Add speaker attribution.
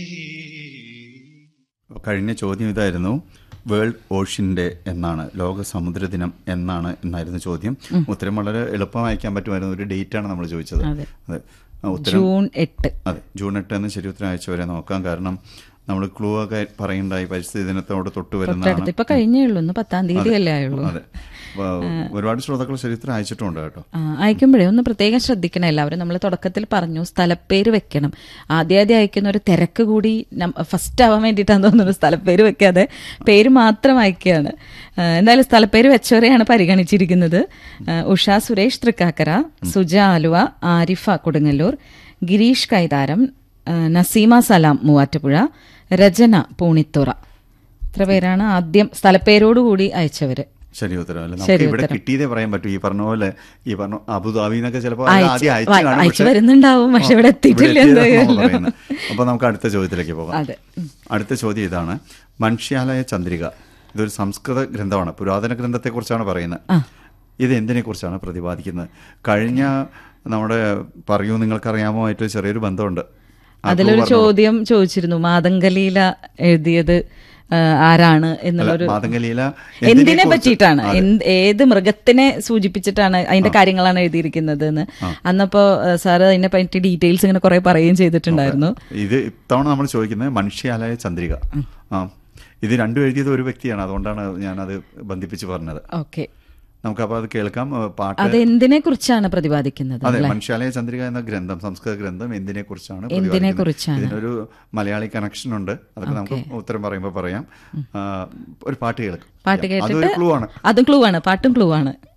Speaker 1: കഴിഞ്ഞ ചോദ്യം ഇതായിരുന്നു, വേൾഡ് ഓഷ്യൻ ഡേ എന്നാണ്, ലോക സമുദ്ര ദിനം എന്നായിരുന്നു ചോദ്യം. ഉത്തരം വളരെ എളുപ്പം അയക്കാൻ പറ്റുമായിരുന്നു. ഒരു ഡേറ്റ് ആണ് നമ്മൾ ചോദിച്ചത്. അതെ, ഉത്തരം
Speaker 2: ജൂൺ 8.
Speaker 1: അതെ, ജൂൺ 8 എന്ന് ശരി ഉത്തരം അയച്ചവരെ നോക്കാം. കാരണം നമ്മൾ ക്ലൂ ഒക്കെ പറയുണ്ടായി, പരിസ്ഥിതി ദിനത്തോട് തൊട്ട് വരുന്നതാണ്.
Speaker 2: ഇപ്പൊ കഴിഞ്ഞേ ഉള്ളൂ, 10-ാം തീയതി അല്ലേ ആയുള്ളൂ.
Speaker 1: അതെ, ഒരുപാട് ശ്രോതാക്കൾ ചരിത്രം അയച്ചിട്ടുണ്ട് കേട്ടോ.
Speaker 2: അയക്കുമ്പോഴേ ഒന്ന് പ്രത്യേകം ശ്രദ്ധിക്കണം എല്ലാവരും. നമ്മൾ തുടക്കത്തിൽ പറഞ്ഞു സ്ഥലപ്പേര് വെക്കണം. ആദ്യം അയക്കുന്ന ഒരു തിരക്ക് കൂടി ഫസ്റ്റ് ആവാൻ വേണ്ടിയിട്ടാന്ന് തോന്നുന്നു സ്ഥലപ്പേര് വെക്കാതെ പേര് മാത്രം അയക്കുകയാണ്. എന്തായാലും സ്ഥലപ്പേര് വെച്ചവരെയാണ് പരിഗണിച്ചിരിക്കുന്നത്. ഉഷ സുരേഷ് തൃക്കാക്കര, സുജ ആലുവ, ആരിഫ കൊടുങ്ങല്ലൂർ, ഗിരീഷ് കൈതാരം, നസീമ സലാം മൂവാറ്റുപുഴ, രചന പൂണിത്തുറ. ഇത്ര പേരാണ് ആദ്യം സ്ഥലപ്പേരോടുകൂടി അയച്ചവര്.
Speaker 1: ശരി ഉത്തരം അല്ലേ? നമുക്ക് ഇവിടെ കിട്ടിയതേ പറയാൻ പറ്റൂ. ഈ പറഞ്ഞ പോലെ ഈ പറഞ്ഞ അബുദാബിന്നൊക്കെ ചിലപ്പോൾ അയച്ചു
Speaker 2: വരുന്നുണ്ടാവും, പക്ഷെ ഇവിടെ എത്തിയിട്ടില്ല.
Speaker 1: അപ്പൊ നമുക്ക് അടുത്ത ചോദ്യത്തിലേക്ക് പോകാം. അടുത്ത ചോദ്യം ഇതാണ്, മൻഷ്യാലയ ചന്ദ്രിക. ഇതൊരു സംസ്കൃത ഗ്രന്ഥമാണ്, പുരാതന ഗ്രന്ഥത്തെക്കുറിച്ചാണ് പറയുന്നത്. ഇത് എന്തിനെ കുറിച്ചാണ് പ്രതിപാദിക്കുന്നത്? കഴിഞ്ഞ നമ്മുടെ പറയൂ നിങ്ങൾക്കറിയാമോ ആയിട്ട് ചെറിയൊരു ബന്ധമുണ്ട്.
Speaker 2: അതിലൊരു ചോദ്യം ചോദിച്ചിരുന്നു, മാതംഗലീല എഴുതിയത് ആരാണ് എന്നുള്ളൊരു, എന്തിനെ പറ്റിയിട്ടാണ്, ഏത് മൃഗത്തിനെ സൂചിപ്പിച്ചിട്ടാണ് അതിന്റെ കാര്യങ്ങളാണ് എഴുതിയിരിക്കുന്നത് എന്ന്. അന്നപ്പോ സാറ് അതിനെ പറ്റി ഡീറ്റെയിൽസ് ഇങ്ങനെ കുറെ പറയുകയും ചെയ്തിട്ടുണ്ടായിരുന്നു.
Speaker 1: ഇത് ഇത്തവണ നമ്മൾ ചോദിക്കുന്നത് മൻഷ്യാലയ ചന്ദ്രിക. ഇത് രണ്ടും എഴുതിയത് ഒരു വ്യക്തിയാണ്, അതുകൊണ്ടാണ് ഞാനത് ബന്ധിപ്പിച്ച് പറഞ്ഞത്.
Speaker 2: ഓക്കെ,
Speaker 1: നമുക്കപ്പോൾ അത് കേൾക്കാം. പാട്ട്
Speaker 2: അത് എന്തിനെ കുറിച്ചാണ് പ്രതിപാദിക്കുന്നത്?
Speaker 1: അതെ, മൻഷ്യാലയ ചന്ദ്രിക എന്ന ഗ്രന്ഥം, സംസ്കൃത ഗ്രന്ഥം എന്തിനെ കുറിച്ചാണ്? ഇതിനൊരു മലയാളി കണക്ഷൻ ഉണ്ട്, അതൊക്കെ നമുക്ക് ഉത്തരം പറയുമ്പോൾ പറയാം. ഒരു പാട്ട് കേൾക്കാം.
Speaker 2: പാട്ട് കേട്ടിട്ട് അതും ക്ലൂ ആണ്, പാട്ടും ക്ലൂ ആണ്.